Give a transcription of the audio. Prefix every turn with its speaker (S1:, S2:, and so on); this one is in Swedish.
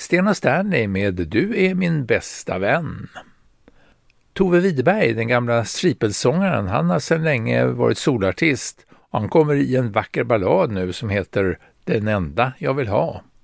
S1: Sten och Stanley med Du är min bästa vän. Tove Widerberg, den gamla stripelsångaren, han har sedan länge varit solartist och han kommer i en vacker ballad nu som heter Den enda jag vill ha.